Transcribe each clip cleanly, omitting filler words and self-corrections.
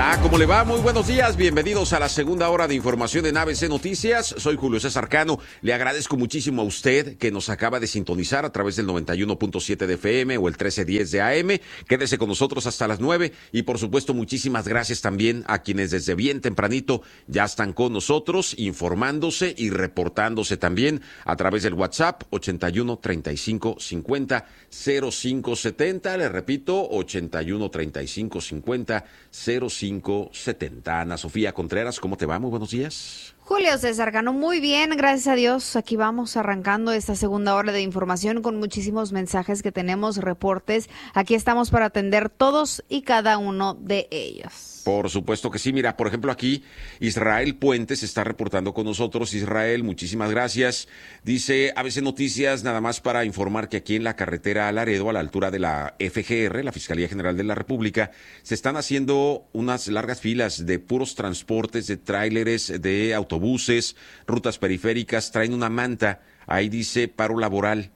Hola, ¿cómo le va? Muy buenos días, bienvenidos a la segunda hora de información en ABC Noticias. Soy Julio César Cano, le agradezco muchísimo a usted que nos acaba de sintonizar a través del 91.7 de FM o el 1310 de AM. Quédese con nosotros hasta las 9 y por supuesto muchísimas gracias también a quienes desde bien tempranito ya están con nosotros informándose y reportándose también a través del WhatsApp 81 35 50 05 70. Le repito, 81 35 50 0570. Ana Sofía Contreras, ¿cómo te va? Muy buenos días. Julio César Cano, muy bien, gracias a Dios. Aquí vamos arrancando esta segunda hora de información con muchísimos mensajes que tenemos, reportes. Aquí estamos para atender todos y cada uno de ellos. Por supuesto que sí. Mira, por ejemplo, aquí Israel Puentes está reportando con nosotros. Israel, muchísimas gracias. Dice ABC Noticias, nada más para informar que aquí en la carretera a Laredo, a la altura de la FGR, la Fiscalía General de la República, se están haciendo unas largas filas de puros transportes, de tráileres, de autobuses, rutas periféricas. Traen una manta, ahí dice paro laboral.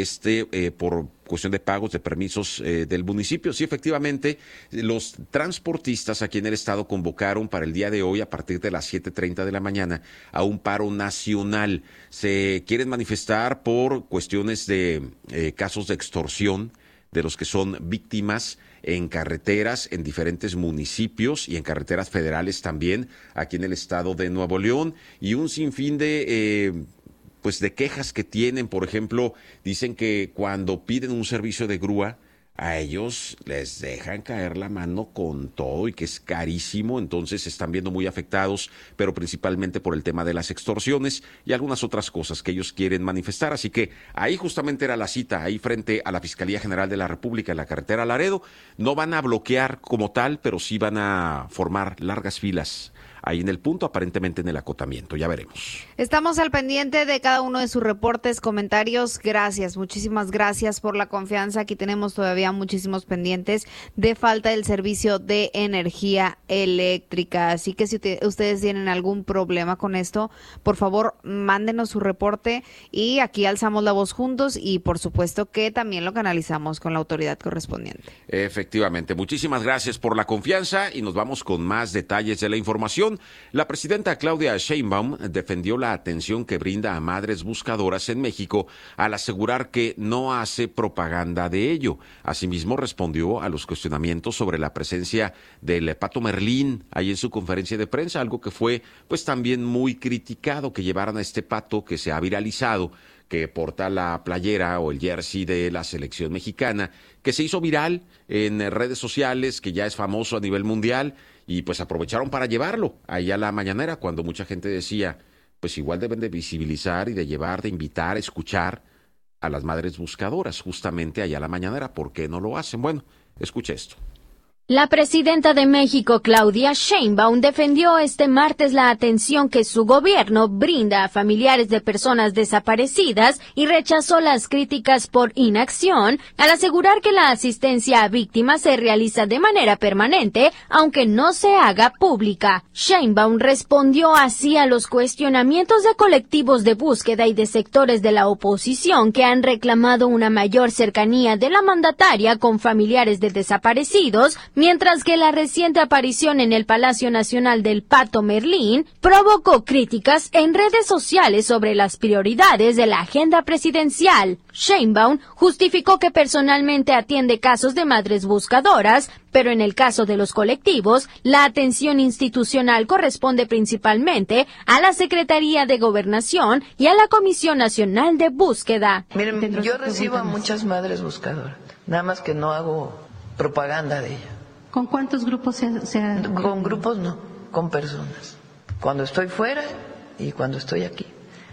Por cuestión de pagos de permisos del municipio. Sí, efectivamente, los transportistas aquí en el estado convocaron para el día de hoy, a partir de las 7:30 de la mañana, a un paro nacional. Se quieren manifestar por cuestiones de casos de extorsión de los que son víctimas en carreteras en diferentes municipios y en carreteras federales también, aquí en el estado de Nuevo León, y un sinfín de quejas que tienen. Por ejemplo, dicen que cuando piden un servicio de grúa, a ellos les dejan caer la mano con todo y que es carísimo, entonces se están viendo muy afectados, pero principalmente por el tema de las extorsiones y algunas otras cosas que ellos quieren manifestar. Así que ahí justamente era la cita, ahí frente a la Fiscalía General de la República en la carretera Laredo. No van a bloquear como tal, pero sí van a formar largas filas ahí en el punto, aparentemente en el acotamiento. Ya veremos. Estamos al pendiente de cada uno de sus reportes, comentarios. Gracias, muchísimas gracias por la confianza. Aquí tenemos todavía muchísimos pendientes de falta del servicio de energía eléctrica. Así que si ustedes tienen algún problema con esto, por favor, mándenos su reporte y aquí alzamos la voz juntos y por supuesto que también lo canalizamos con la autoridad correspondiente. Efectivamente, muchísimas gracias por la confianza y nos vamos con más detalles de la información. La presidenta Claudia Sheinbaum defendió la atención que brinda a madres buscadoras en México al asegurar que no hace propaganda de ello. Asimismo, respondió a los cuestionamientos sobre la presencia del Pato Merlín ahí en su conferencia de prensa, algo que fue también muy criticado, que llevaran a este pato que se ha viralizado, que porta la playera o el jersey de la selección mexicana, que se hizo viral en redes sociales, que ya es famoso a nivel mundial, y aprovecharon para llevarlo ahí a la mañanera, cuando mucha gente decía, igual deben de visibilizar y de llevar, de invitar, escuchar a las madres buscadoras justamente allá a la mañanera. ¿Por qué no lo hacen? Bueno, escuche esto. La presidenta de México, Claudia Sheinbaum, defendió este martes la atención que su gobierno brinda a familiares de personas desaparecidas y rechazó las críticas por inacción al asegurar que la asistencia a víctimas se realiza de manera permanente, aunque no se haga pública. Sheinbaum respondió así a los cuestionamientos de colectivos de búsqueda y de sectores de la oposición que han reclamado una mayor cercanía de la mandataria con familiares de desaparecidos, mientras que la reciente aparición en el Palacio Nacional del Pato Merlín provocó críticas en redes sociales sobre las prioridades de la agenda presidencial. Sheinbaum justificó que personalmente atiende casos de madres buscadoras, pero en el caso de los colectivos, la atención institucional corresponde principalmente a la Secretaría de Gobernación y a la Comisión Nacional de Búsqueda. Miren, yo recibo a muchas madres buscadoras, nada más que no hago propaganda de ellas. ¿Con cuántos grupos se ha...? Con grupos no, con personas. Cuando estoy fuera y cuando estoy aquí.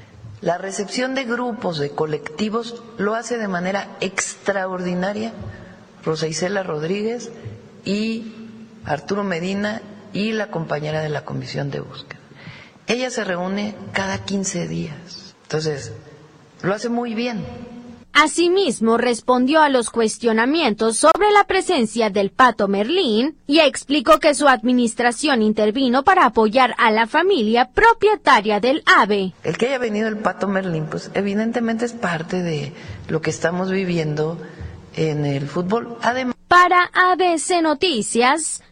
La recepción de grupos, de colectivos, lo hace de manera extraordinaria Rosa Isela Rodríguez y Arturo Medina y la compañera de la Comisión de Búsqueda. Ella se reúne cada 15 días. Entonces, lo hace muy bien. Asimismo, respondió a los cuestionamientos sobre la presencia del Pato Merlín y explicó que su administración intervino para apoyar a la familia propietaria del ave. El que haya venido el Pato Merlín, pues evidentemente es parte de lo que estamos viviendo en el fútbol. Además, para ABC Noticias,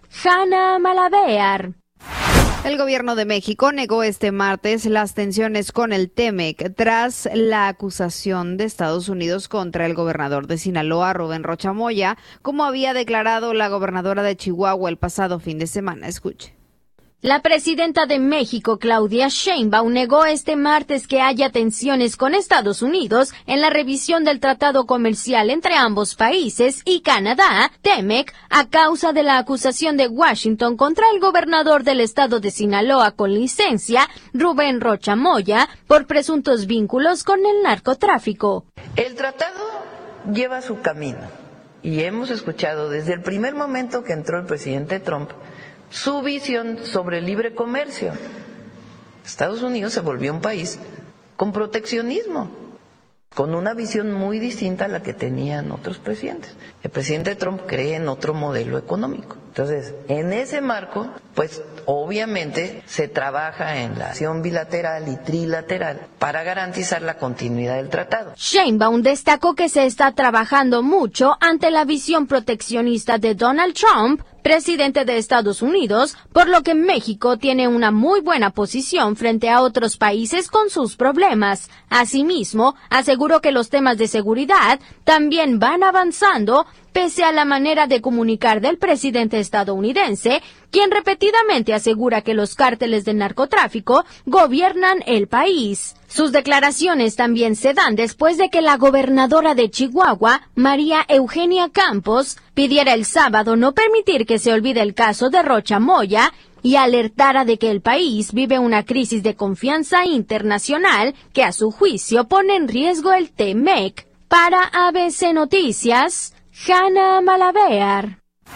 Hanna Malavéar. El gobierno de México negó este martes las tensiones con el TEMEC tras la acusación de Estados Unidos contra el gobernador de Sinaloa, Rubén Rocha Moya, como había declarado la gobernadora de Chihuahua el pasado fin de semana. Escuche. La presidenta de México, Claudia Sheinbaum, negó este martes que haya tensiones con Estados Unidos en la revisión del tratado comercial entre ambos países y Canadá, TEMEC, a causa de la acusación de Washington contra el gobernador del estado de Sinaloa con licencia, Rubén Rocha Moya, por presuntos vínculos con el narcotráfico. El tratado lleva su camino y hemos escuchado desde el primer momento que entró el presidente Trump su visión sobre el libre comercio. Estados Unidos se volvió un país con proteccionismo, con una visión muy distinta a la que tenían otros presidentes. El presidente Trump cree en otro modelo económico. Entonces, en ese marco, pues obviamente se trabaja en la acción bilateral y trilateral para garantizar la continuidad del tratado. Sheinbaum destacó que se está trabajando mucho ante la visión proteccionista de Donald Trump, presidente de Estados Unidos, por lo que México tiene una muy buena posición frente a otros países con sus problemas. Asimismo, aseguró que los temas de seguridad también van avanzando, pese a la manera de comunicar del presidente estadounidense, quien repetidamente asegura que los cárteles del narcotráfico gobiernan el país. Sus declaraciones también se dan después de que la gobernadora de Chihuahua, María Eugenia Campos, pidiera el sábado no permitir que se olvide el caso de Rocha Moya y alertara de que el país vive una crisis de confianza internacional que a su juicio pone en riesgo el TEMEC. Para ABC Noticias, Hanna Malavéar.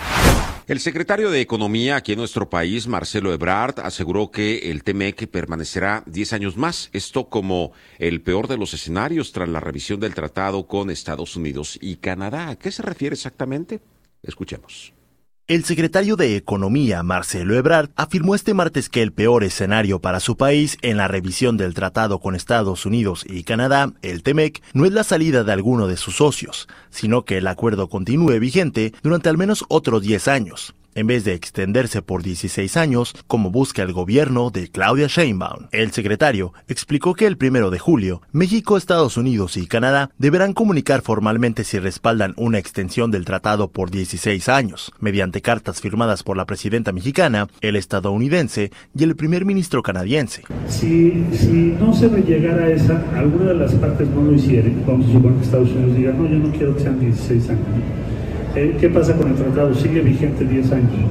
El secretario de Economía aquí en nuestro país, Marcelo Ebrard, aseguró que el TEMEC permanecerá 10 años más, esto como el peor de los escenarios tras la revisión del tratado con Estados Unidos y Canadá. ¿A qué se refiere exactamente? Escuchemos. El secretario de Economía, Marcelo Ebrard, afirmó este martes que el peor escenario para su país en la revisión del tratado con Estados Unidos y Canadá, el TEMEC, no es la salida de alguno de sus socios, sino que el acuerdo continúe vigente durante al menos otros 10 años. En vez de extenderse por 16 años, como busca el gobierno de Claudia Sheinbaum. El secretario explicó que el 1 de julio, México, Estados Unidos y Canadá deberán comunicar formalmente si respaldan una extensión del tratado por 16 años, mediante cartas firmadas por la presidenta mexicana, el estadounidense y el primer ministro canadiense. Si no se va a llegar a esa, alguna de las partes no lo hicieron, vamos a suponer que Estados Unidos diga, no, yo no quiero que sean 16 años. ¿Qué pasa con el tratado? Sigue vigente 10 años.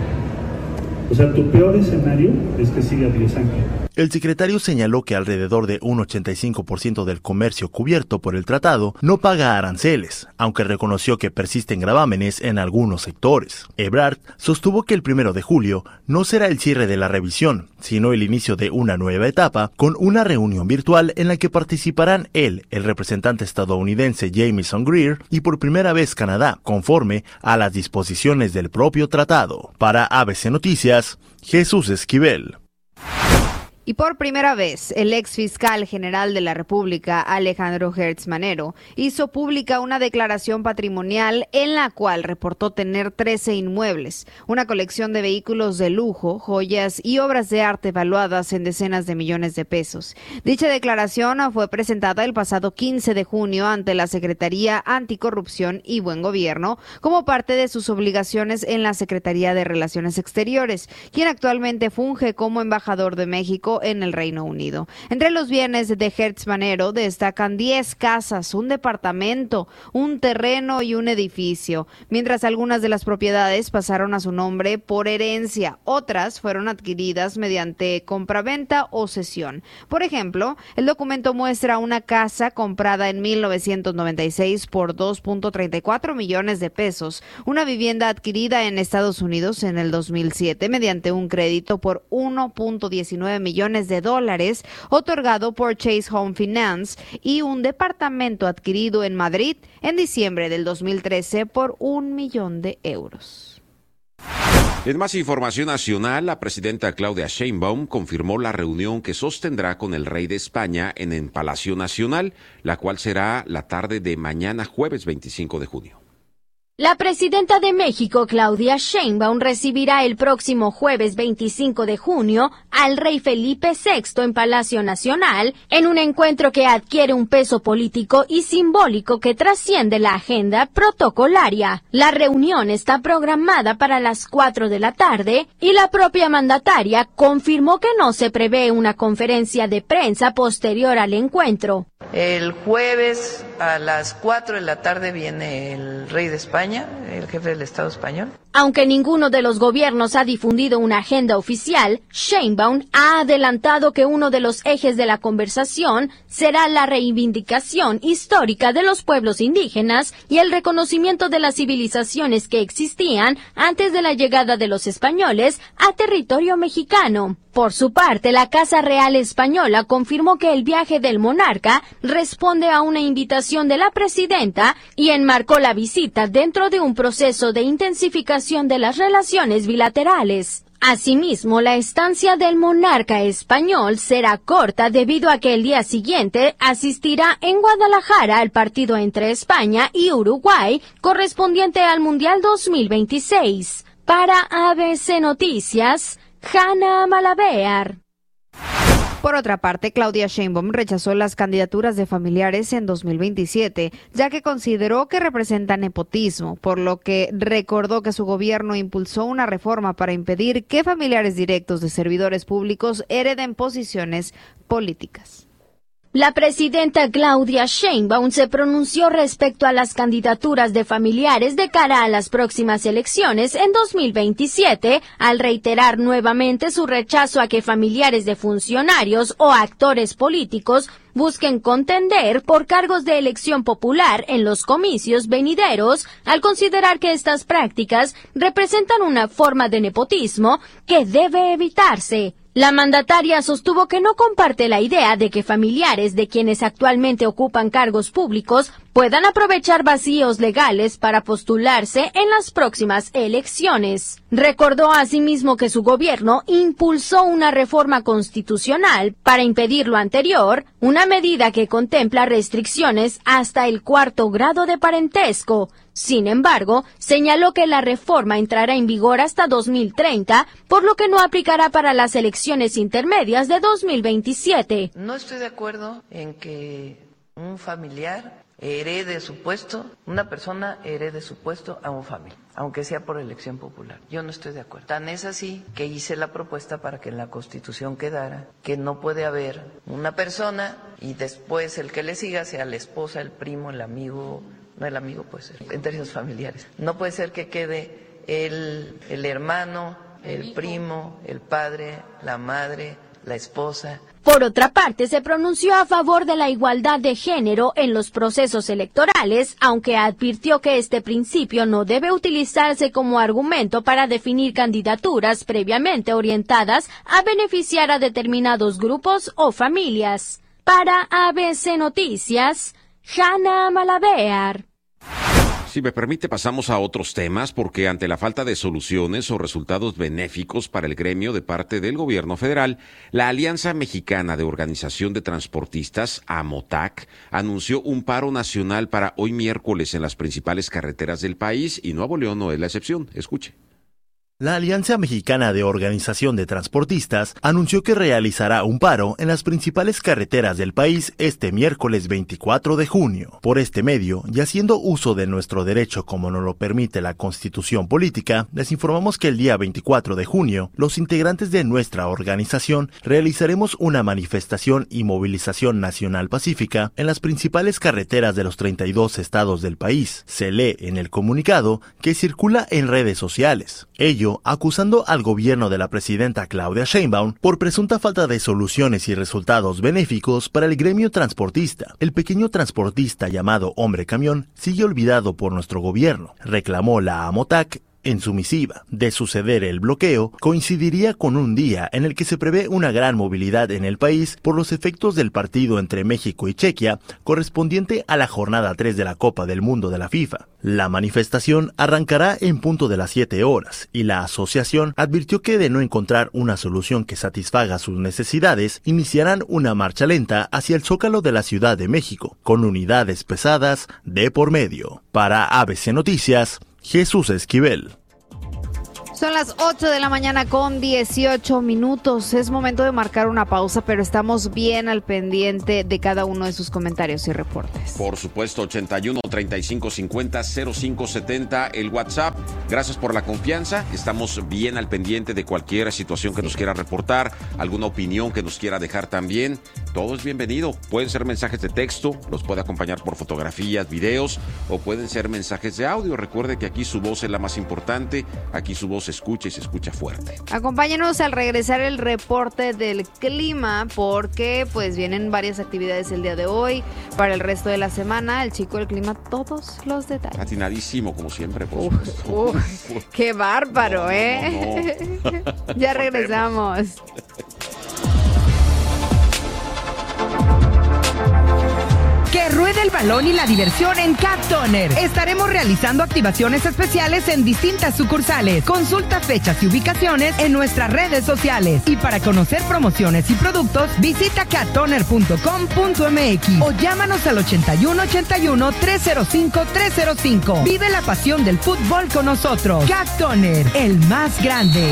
O sea, tu peor escenario es que siga 10 años. El secretario señaló que alrededor de un 85% del comercio cubierto por el tratado no paga aranceles, aunque reconoció que persisten gravámenes en algunos sectores. Ebrard sostuvo que el 1 de julio no será el cierre de la revisión, sino el inicio de una nueva etapa con una reunión virtual en la que participarán él, el representante estadounidense Jamieson Greer y por primera vez Canadá, conforme a las disposiciones del propio tratado. Para ABC Noticias, Jesús Esquivel. Y por primera vez, el ex fiscal general de la República, Alejandro Gertz Manero, hizo pública una declaración patrimonial en la cual reportó tener 13 inmuebles, una colección de vehículos de lujo, joyas y obras de arte valuadas en decenas de millones de pesos. Dicha declaración fue presentada el pasado 15 de junio ante la Secretaría Anticorrupción y Buen Gobierno como parte de sus obligaciones en la Secretaría de Relaciones Exteriores, quien actualmente funge como embajador de México en el Reino Unido. Entre los bienes de Gertz Manero destacan 10 casas, un departamento, un terreno y un edificio, mientras algunas de las propiedades pasaron a su nombre por herencia, otras fueron adquiridas mediante compraventa o cesión. Por ejemplo, el documento muestra una casa comprada en 1996 por 2.34 millones de pesos, una vivienda adquirida en Estados Unidos en el 2007 mediante un crédito por 1.19 millones de dólares otorgado por Chase Home Finance y un departamento adquirido en Madrid en diciembre del 2013 por 1 millón de euros. En más información nacional, la presidenta Claudia Sheinbaum confirmó la reunión que sostendrá con el rey de España en el Palacio Nacional, la cual será la tarde de mañana jueves 25 de junio. La presidenta de México, Claudia Sheinbaum, recibirá el próximo jueves 25 de junio al rey Felipe VI en Palacio Nacional, en un encuentro que adquiere un peso político y simbólico que trasciende la agenda protocolaria. La reunión está programada para las 4 de la tarde y la propia mandataria confirmó que no se prevé una conferencia de prensa posterior al encuentro. El jueves a las 4 de la tarde viene el rey de España, el jefe del Estado español. Aunque ninguno de los gobiernos ha difundido una agenda oficial, Sheinbaum ha adelantado que uno de los ejes de la conversación será la reivindicación histórica de los pueblos indígenas y el reconocimiento de las civilizaciones que existían antes de la llegada de los españoles a territorio mexicano. Por su parte, la Casa Real Española confirmó que el viaje del monarca responde a una invitación de la presidenta y enmarcó la visita dentro de un proceso de intensificación de las relaciones bilaterales. Asimismo, la estancia del monarca español será corta debido a que el día siguiente asistirá en Guadalajara al partido entre España y Uruguay correspondiente al Mundial 2026. Para ABC Noticias, Hanna Malabear. Por otra parte, Claudia Sheinbaum rechazó las candidaturas de familiares en 2027, ya que consideró que representan nepotismo, por lo que recordó que su gobierno impulsó una reforma para impedir que familiares directos de servidores públicos hereden posiciones políticas. La presidenta Claudia Sheinbaum se pronunció respecto a las candidaturas de familiares de cara a las próximas elecciones en 2027, al reiterar nuevamente su rechazo a que familiares de funcionarios o actores políticos busquen contender por cargos de elección popular en los comicios venideros, al considerar que estas prácticas representan una forma de nepotismo que debe evitarse. La mandataria sostuvo que no comparte la idea de que familiares de quienes actualmente ocupan cargos públicos puedan aprovechar vacíos legales para postularse en las próximas elecciones. Recordó asimismo que su gobierno impulsó una reforma constitucional para impedir lo anterior, una medida que contempla restricciones hasta el 4º grado de parentesco. Sin embargo, señaló que la reforma entrará en vigor hasta 2030, por lo que no aplicará para las elecciones intermedias de 2027. No estoy de acuerdo en que un familiar herede su puesto, una persona herede su puesto a un familiar, aunque sea por elección popular. Yo no estoy de acuerdo. Tan es así que hice la propuesta para que en la Constitución quedara que no puede haber una persona y después el que le siga sea la esposa, el primo, el amigo. No el amigo puede ser, en términos familiares. No puede ser que quede el hermano, el primo, el padre, la madre, la esposa. Por otra parte, se pronunció a favor de la igualdad de género en los procesos electorales, aunque advirtió que este principio no debe utilizarse como argumento para definir candidaturas previamente orientadas a beneficiar a determinados grupos o familias. Para ABC Noticias, Hanna Malabear. Si me permite, pasamos a otros temas, porque ante la falta de soluciones o resultados benéficos para el gremio de parte del gobierno federal, la Alianza Mexicana de Organización de Transportistas, AMOTAC, anunció un paro nacional para hoy miércoles en las principales carreteras del país, y Nuevo León no es la excepción. Escuche. La Alianza Mexicana de Organización de Transportistas anunció que realizará un paro en las principales carreteras del país este miércoles 24 de junio. Por este medio, y haciendo uso de nuestro derecho como nos lo permite la Constitución Política, les informamos que el día 24 de junio, los integrantes de nuestra organización realizaremos una manifestación y movilización nacional pacífica en las principales carreteras de los 32 estados del país. Se lee en el comunicado que circula en redes sociales. Ello acusando al gobierno de la presidenta Claudia Sheinbaum por presunta falta de soluciones y resultados benéficos para el gremio transportista. El pequeño transportista llamado hombre camión sigue olvidado por nuestro gobierno, reclamó la AMOTAC En su misiva, de suceder el bloqueo, coincidiría con un día en el que se prevé una gran movilidad en el país por los efectos del partido entre México y Chequia, correspondiente a la jornada 3 de la Copa del Mundo de la FIFA. La manifestación arrancará en punto de las 7 horas y la asociación advirtió que de no encontrar una solución que satisfaga sus necesidades, iniciarán una marcha lenta hacia el Zócalo de la Ciudad de México, con unidades pesadas de por medio. Para ABC Noticias, Jesús Esquivel. Son las 8 de la mañana con 18 minutos. Es momento de marcar una pausa, pero estamos bien al pendiente de cada uno de sus comentarios y reportes. Por supuesto, 81 35 50 05 70, el WhatsApp. Gracias por la confianza. Estamos bien al pendiente de cualquier situación que nos quiera reportar, alguna opinión que nos quiera dejar también. Todo es bienvenido. Pueden ser mensajes de texto, los puede acompañar por fotografías, videos, o pueden ser mensajes de audio. Recuerde que aquí su voz es la más importante. Aquí su voz se escucha y se escucha fuerte. Acompáñenos al regresar el reporte del clima, porque pues vienen varias actividades el día de hoy, para el resto de la semana. El chico del clima, todos los detalles. Atinadísimo, como siempre. Qué bárbaro, No. Ya regresamos. Que ruede el balón y la diversión en Cat Toner. Estaremos realizando activaciones especiales en distintas sucursales. Consulta fechas y ubicaciones en nuestras redes sociales. Y para conocer promociones y productos, visita cattoner.com.mx o llámanos al 8181-305-305. Vive la pasión del fútbol con nosotros. Cat Toner, el más grande.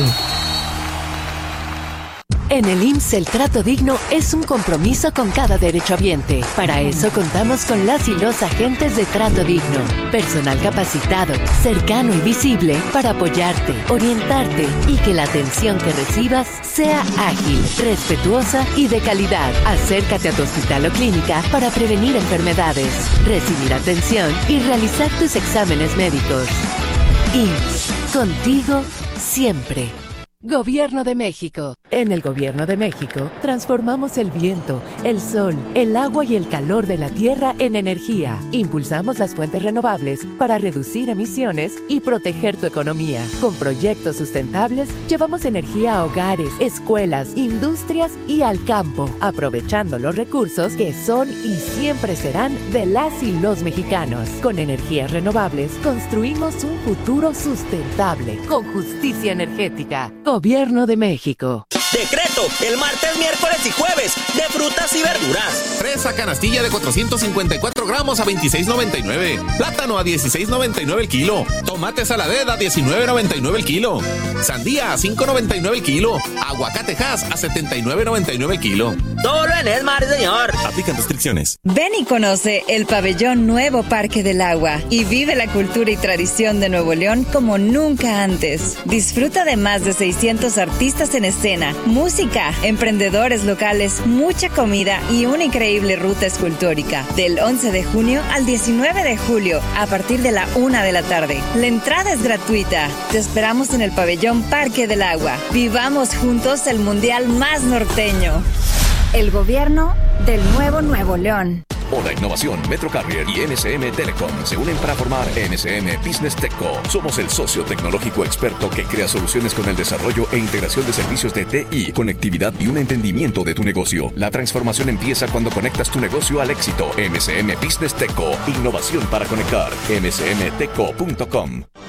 En el IMSS, el trato digno es un compromiso con cada derechohabiente. Para eso contamos con las y los agentes de trato digno. Personal capacitado, cercano y visible para apoyarte, orientarte y que la atención que recibas sea ágil, respetuosa y de calidad. Acércate a tu hospital o clínica para prevenir enfermedades, recibir atención y realizar tus exámenes médicos. IMSS, contigo siempre. Gobierno de México. En el Gobierno de México, transformamos el viento, el sol, el agua y el calor de la tierra en energía. Impulsamos las fuentes renovables para reducir emisiones y proteger tu economía. Con proyectos sustentables, llevamos energía a hogares, escuelas, industrias y al campo, aprovechando los recursos que son y siempre serán de las y los mexicanos. Con energías renovables, construimos un futuro sustentable, con justicia energética. Gobierno de México. Decreto, el martes, miércoles y jueves, de frutas y verduras. Fresa canastilla de 454 gramos a $26.99. Plátano a $16.99 el kilo. Tomate saladez a $19.99 el kilo. Sandía a $5.99 el kilo. Aguacate Hass a $79.99 el kilo. Todo en Esmar, señor. Aplican restricciones. Ven y conoce el pabellón Nuevo Parque del Agua y vive la cultura y tradición de Nuevo León como nunca antes. Disfruta de más de 600 artistas en escena, música, emprendedores locales, mucha comida y una increíble ruta escultórica. Del 11 de junio al 19 de julio, a partir de la 1 de la tarde. La entrada es gratuita. Te esperamos en el pabellón Parque del Agua. Vivamos juntos el mundial más norteño. El gobierno del nuevo Nuevo León. Oda Innovación, Metro Carrier y NSM Telecom se unen para formar NSM Business Techco. Somos el socio tecnológico experto que crea soluciones con el desarrollo e integración de servicios de TI, conectividad y un entendimiento de tu negocio. La transformación empieza cuando conectas tu negocio al éxito. NSM Business Techco, innovación para conectar. nsmtechco.com.